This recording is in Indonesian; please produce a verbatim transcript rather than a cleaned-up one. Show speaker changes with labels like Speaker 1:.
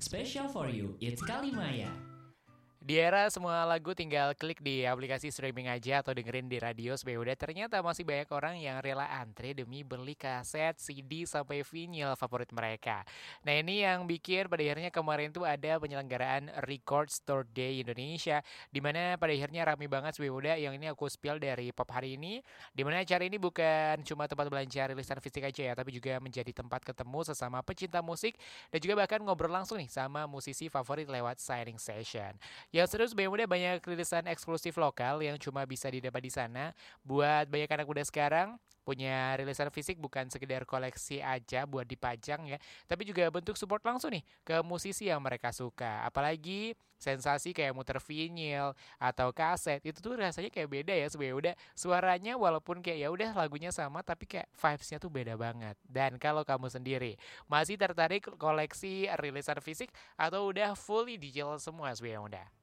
Speaker 1: Special for you, it's Kalimaya.
Speaker 2: Di era semua lagu tinggal klik di aplikasi streaming aja atau dengerin di radio sebenarnya udah ternyata masih banyak orang yang rela antre demi beli kaset, C D, sampai vinyl favorit mereka. Nah ini yang bikin pada akhirnya kemarin tuh ada penyelenggaraan Record Store Day Indonesia, dimana pada akhirnya rame banget sebenarnya udah yang ini aku spill dari pop hari ini, dimana acara ini bukan cuma tempat belanja rilisan fisik aja ya, tapi juga menjadi tempat ketemu sesama pecinta musik dan juga bahkan ngobrol langsung nih sama musisi favorit lewat signing session. Yang seru sebenarnya muda banyak rilisan eksklusif lokal yang cuma bisa didapat di sana. Buat banyak anak muda sekarang, punya rilisan fisik bukan sekedar koleksi aja buat dipajang ya, tapi juga bentuk support langsung nih ke musisi yang mereka suka. Apalagi sensasi kayak muter vinyl atau kaset itu tuh rasanya kayak beda ya sebenarnya udah suaranya walaupun kayak ya udah lagunya sama tapi kayak vibes-nya tuh beda banget. Dan kalau kamu sendiri masih tertarik koleksi rilisan fisik atau udah fully digital semua sebenarnya udah?